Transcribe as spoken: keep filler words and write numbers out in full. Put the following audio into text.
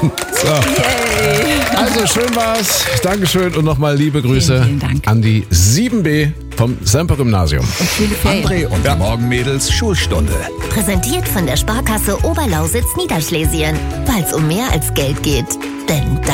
So. Yay. Also schön war's. Dankeschön und nochmal liebe Grüße Vielen, vielen Dank. an die sieben B vom Semper-Gymnasium. Und viele Ferien. André und die Morgenmädels Schulstunde. Präsentiert von der Sparkasse Oberlausitz Niederschlesien. Weil es um mehr als Geld geht. Denn